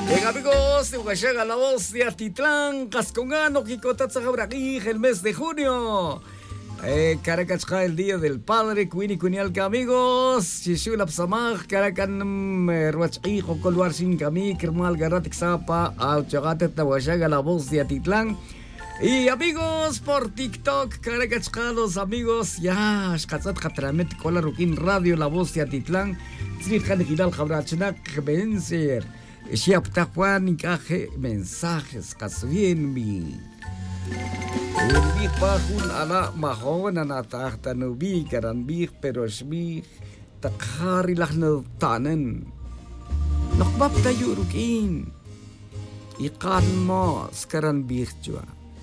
Amigos de Huachaga, la voz de Atitlán, Cascongano, Kikotatzajabraquí, el mes de junio. Caracachja, el día del padre, Quini Cunialca, amigos. Shishula Psamaj, Caracan, Ruachí, Jocolwar Sin Cami, Kermal Garatic Zapa, Auchagate, Huachaga, la voz de Atitlán. Y amigos por TikTok, Caracachja, los amigos, ya, Shkatzat Hatramet, Cola Rukin Radio, la voz de Atitlán. Tzrijan Gilal Jabrachanak, Benzer. Siapta Juan y caje mensajes kasvien mi. Ubi pahun ala mahon anatahta nubi karan bih pero shbih takhari lah tanen. Nakbab tayo rukin. Ikan mas karan bih jua.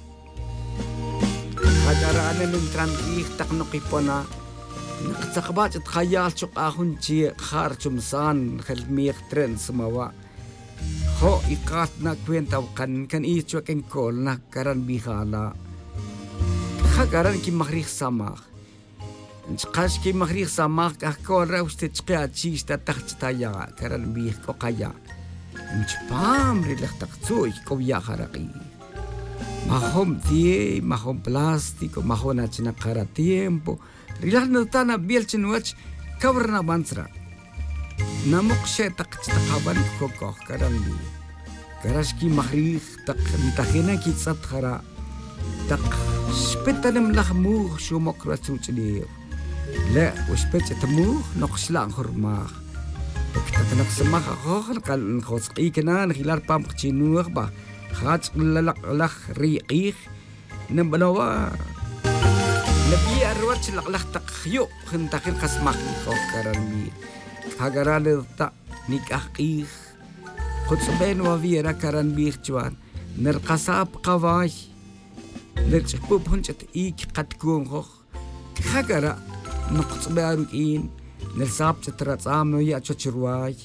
Hadaraan ng tran bih tak nokipona. Naktakbat at khayal chok ahun chi khar chumsan khalmih tren semawa. Ho ikat na kwenta kan ichwa ken kol na karan bihala. Khagaran ki mahrikh samak. Nchqash ki mahrikh samak akol ra usted chqa chista tachtaya karan bih ko kaya. Nchpam rilakh taqtsuy ko ya kharaqi. Mahom tie, mahom plástico, mahona china kara tiempo. Rilakh na tana bielchinwach kawarna bansra. Namok siya takkaban ko karandi. Karaski mahrikh tak ntakina kitsat khara. Tak spetanem lahmu shumok ratsuchli. La uspet tamu nokslang hormah. Tak nak semah khol kal khosqi kana khilar pam chinuh ba. Khats lalak riqih nambalawa. Nabi arwat lak tak khyu khintakil khasmak ko karandi. Hagarane ta nikakih khutben wa viera karan birchuan nerqasab qawai nerchpup hunchat ik qatkun khokh hagara nuqtsbarukin nersab chatratsam ya chochruai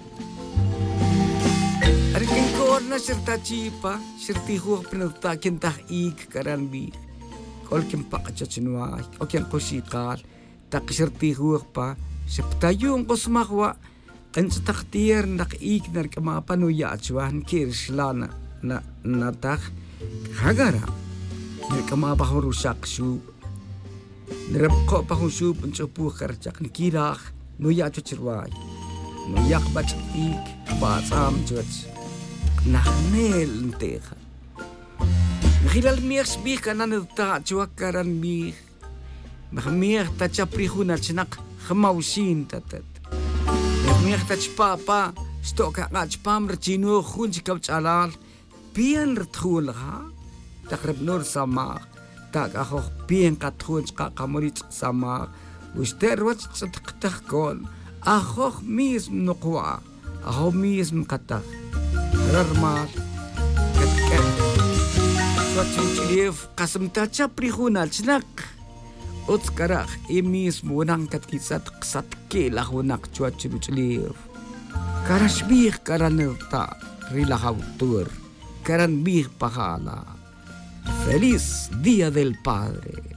arkin korna shirta chipa shirti khokh pinta kintah ik karan bir kolkim paqachnuai oken qoshiqal taqshirti khokh pa Septayong kosmakwa kan sa taktier nakik na kamapanuya atsuan kirslana na natak hagara kamapahrusak su nerapko pahusub unsa pu karchak kirak nuya chuchirway nuyak batik basam chuch nahnel nteha hilal miers bi kanan ta chuakaran bi mahmier ta chaprihuna chinak Gemausin tatet. Meer dat papa stok gaat spam rechino khunj kap chalal pian rthul ha takrib nur sama tak akho pian kat khunj ka kamurit sama uster wat tsak kol akho mis nuqwa akho mis mqatak rarmal kat wat chilif qasam ta chaprihuna chnak Utskarak imis munang kat kisat ksat kela hunak cuat curuclir. Karas bih karanelta rilahaw tur. Karan bih pahala. Feliz Día del Padre.